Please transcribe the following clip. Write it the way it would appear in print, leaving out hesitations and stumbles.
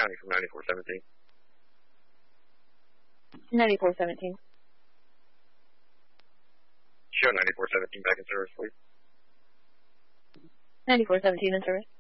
County from 9417. 9417. Show 9417 back in service, please. 9417 in service.